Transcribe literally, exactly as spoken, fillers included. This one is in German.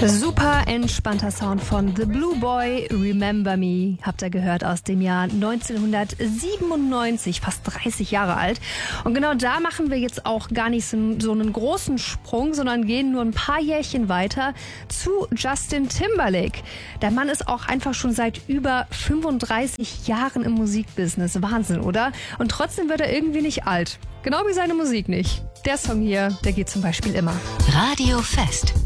Super entspannter Sound von The Blue Boy, Remember Me, habt ihr gehört, aus dem Jahr neunzehnhundertsiebenundneunzig, fast dreißig Jahre alt. Und genau da machen wir jetzt auch gar nicht so, so einen großen Sprung, sondern gehen nur ein paar Jährchen weiter zu Justin Timberlake. Der Mann ist auch einfach schon seit über fünfunddreißig Jahren im Musikbusiness. Wahnsinn, oder? Und trotzdem wird er irgendwie nicht alt. Genau wie seine Musik nicht. Der Song hier, der geht zum Beispiel immer. Radio Fest.